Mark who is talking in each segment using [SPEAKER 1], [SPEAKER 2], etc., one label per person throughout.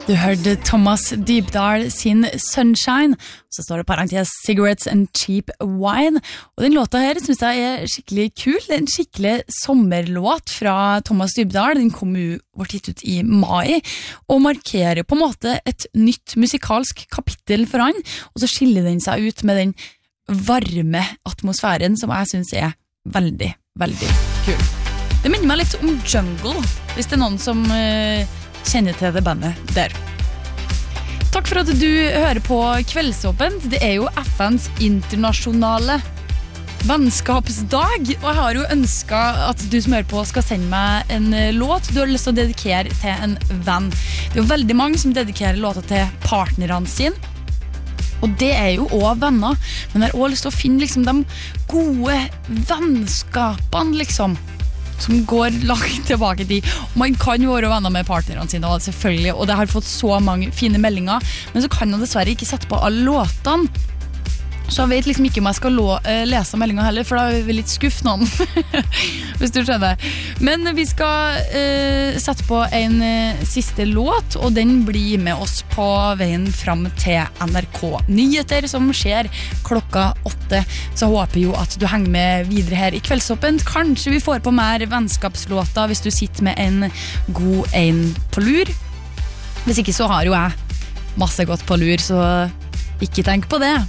[SPEAKER 1] Du hørte Thomas Dybdahl sin Sunshine, så står det parentes Cigarettes and Cheap Wine, og den låta her synes jeg skikkelig kul. Det en skikkelig sommerlåt fra Thomas Dybdahl. Den kom jo vårt gitt ut i mai, og markerer på en måte et nytt musikalsk kapittel for han, og så skiller den seg ut med den varme atmosfæren som jeg synes veldig, veldig kul. Det minner meg litt om Jungle, hvis det noen som kjenner til det bandet der. Takk for at du hører på Kveldsåpent. Det jo FNs internasjonale vennskapsdag, og jeg har jo ønsket at du som hører på skal sende meg en låt du har lyst til å dedikere til en venn. Det jo veldig mange som dedikerer låter til partnerne sine, og det jo også venner, men jeg har også lyst til å finne liksom, de gode vennskapene liksom, som går langt tilbake i tid. Man kan jo være venner med partnerne sine, selvfølgelig, og det har fått så mange fine meldinger, men så kan jeg dessverre ikke sette på alle låtene. Så jeg vet liksom ikke om jeg skal lese meldingen heller, for da vil litt skuffe noen, hvis du skjønner. Men vi skal sette på en siste låt, og den blir med oss på veien fram til NRK Nyheter, som skjer 8:00. Så jeg håper jo at du henger med videre her i Kveldsåpent. Kanskje vi får på mer vennskapslåter hvis du sitter med en god en på lur. Hvis ikke så har jo jeg masse godt på lur, så ikke tenk på det.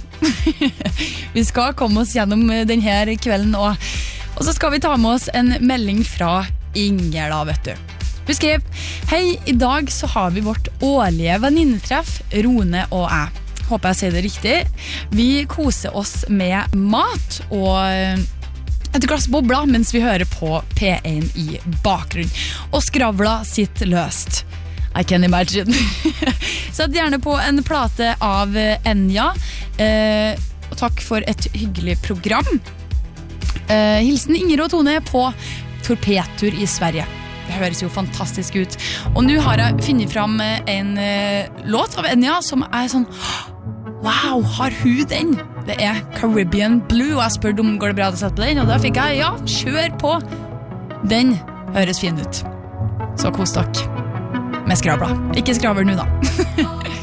[SPEAKER 1] Vi skal komme oss gjennom denne kvelden, og så skal vi ta med oss en melding fra Inger da, vet du. Hun skrev: Hei, i dag så har vi vårt årlige venninnetreff, Rone og jeg. Håper jeg sier det riktig. Vi koser oss med mat og et glass bobler mens vi hører på P1 i bakgrunn. Og skravla sitt løst. I can imagine. Sett gjerne på en plate av Enya, og takk for et hyggelig program. Hilsen Inger og Tone på torpetur i Sverige. Det høres jo fantastisk ut. Og nå har jeg funnet fram en låt av Enya som sånn, wow, har hun den? Det Caribbean Blue, og jeg spurte om går det bra å sette på den, og da fikk jeg, ja, kjør på. Den høres fin ut. Så kos dere med skravla. Ikke skraver nå da.